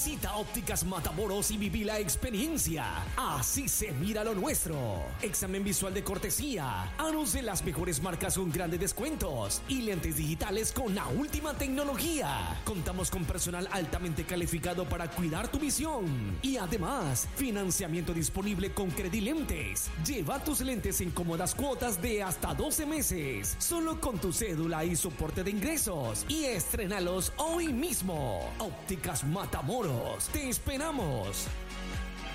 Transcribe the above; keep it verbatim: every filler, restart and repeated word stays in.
Visita Ópticas Matamoros y viví la experiencia. Así se mira lo nuestro. Examen visual de cortesía, aros de las mejores marcas con grandes descuentos y lentes digitales con la última tecnología. Contamos con personal altamente calificado para cuidar tu visión. Y además, financiamiento disponible con Credilentes. Lleva tus lentes en cómodas cuotas de hasta doce meses, solo con tu cédula y soporte de ingresos. Y estrenalos hoy mismo. Ópticas Matamoros. Te esperamos.